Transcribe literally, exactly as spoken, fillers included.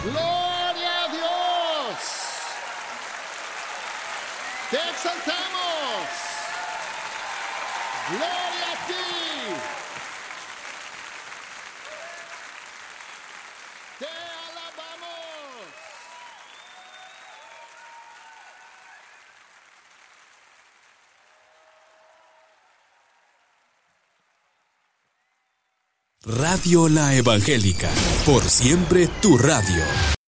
Gloria a Dios. Te exaltamos. Gloria a ti. Te alabamos. Radio La Evangélica, por siempre tu radio.